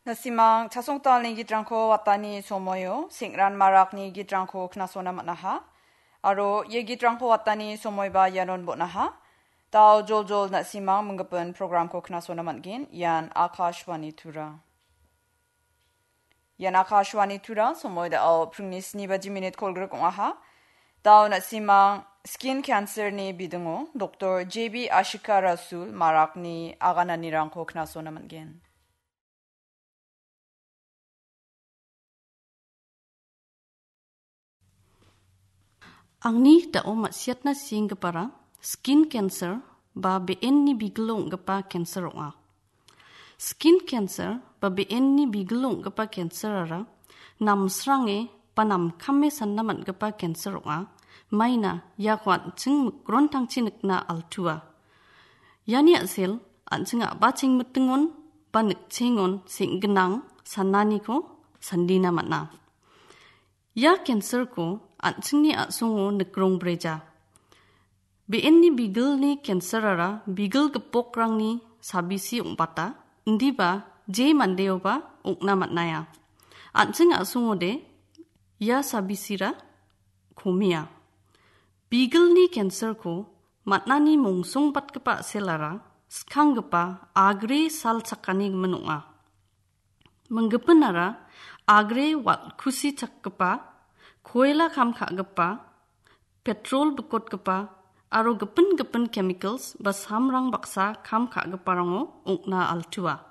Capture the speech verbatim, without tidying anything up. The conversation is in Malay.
Nasimang tasongtal ni gitrangko watani somoyo, singran marak ni gitrangko knasona matnaha, aro ye gitrangko watani somoyba yanon botnaha, tau jol-jol nasimang menggepen program ko knasona matgin, yan Akashwani Tura. Yan Akashwani Tura, somoy da au prungnis ni baji minute kolgruk aha, tau nasimang skin cancer ni bidungo, Doktor J B Ashika Rasul marak ni agananirang ko knasona matgin. Angni da o maksiat na sing gepara skin cancer ba B N ni bigelong gepa cancer onga. Skin cancer ba B N ni bigelong gepa cancer ara nam srange panam khamme sannaman gepa cancer onga maina yakwat ching mukron tangchinik na altua. Yani asel ancinga baching mutengon panik chengon sing genang sanani ko sandina matna. Ya cancer ko anchingni asongo nekrong breja. B N ni bigel ni cancer ara bigel gepokrang ni sabisi umpata ndiba J mandeo ba ukna matnaya. Anching asongo de ya sabisira komia. Bigel ni cancer ko matnani mongsong pat kepa selara skang gepa agre sal sakani menunga. Menggepenara agre wat kusi cak gepa koila kam kha gepa, petrol bekot gepa, aro gepen-gepen chemicals bas hamrang baksa kam kha geparango ungna altua.